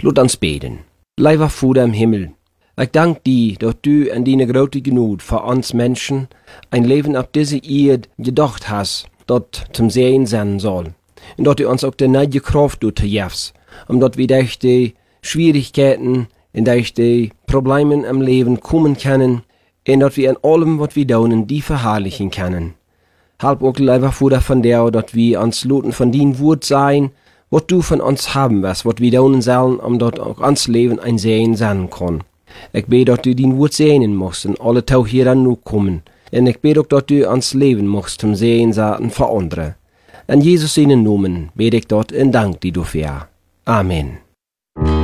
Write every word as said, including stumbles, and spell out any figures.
Laat ons beten. Lieber Vater im Himmel, ich danke dir, dass du in deiner großen Gnade für uns Menschen ein Leben auf diese Erde gedacht hast, das zum Sehen sein soll. Und dass du uns auch die neue Kraft gibst, um dass wir durch die Schwierigkeiten und durch die Probleme im Leben kommen können, und dass wir in allem, was wir tun, die verherrlichen können. Halb auch, lieber Vater, von dir, dass wir uns loten von dein Wort sein, was du von uns haben wirst, was wir tun sollen, um dass auch uns Leben ein Sehen sein kann. Ich bete, dass du dein Wort sehen musst und alle Tag hier an nu kommen. Und ich bete auch, dass du uns leben musst zum Sehen sein für andere. In Jesus seinen Namen bete ich dort und danke dir dafür. Amen.